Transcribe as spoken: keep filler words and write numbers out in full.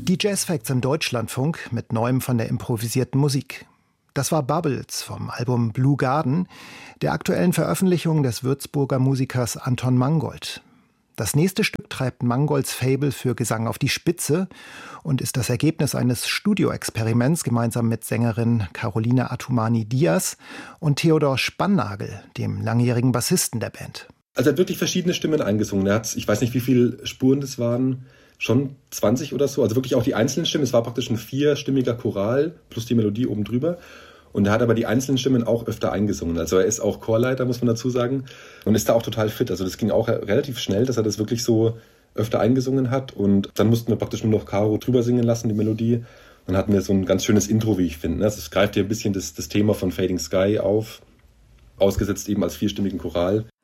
Die Jazz Facts im Deutschlandfunk mit Neuem von der improvisierten Musik. Das war Bubbles vom Album Blue Garden, der aktuellen Veröffentlichung des Würzburger Musikers Anton Mangold. Das nächste Stück treibt Mangolds Faible für Gesang auf die Spitze und ist das Ergebnis eines Studioexperiments gemeinsam mit Sängerin Caroline Atumani-Diaz und Theodor Spannagel, dem langjährigen Bassisten der Band. Also er hat wirklich verschiedene Stimmen eingesungen. Er hat, ich weiß nicht, wie viele Spuren das waren, schon zwanzig oder so. Also wirklich auch die einzelnen Stimmen. Es war praktisch ein vierstimmiger Choral plus die Melodie oben drüber. Und er hat aber die einzelnen Stimmen auch öfter eingesungen. Also er ist auch Chorleiter, muss man dazu sagen. Und ist da auch total fit. Also das ging auch relativ schnell, dass er das wirklich so öfter eingesungen hat. Und dann mussten wir praktisch nur noch Caro drüber singen lassen, die Melodie. Dann hatten wir so ein ganz schönes Intro, wie ich finde. Also es greift hier ein bisschen das, das Thema von Fading Sky auf. Ausgesetzt eben als vierstimmigen Choral.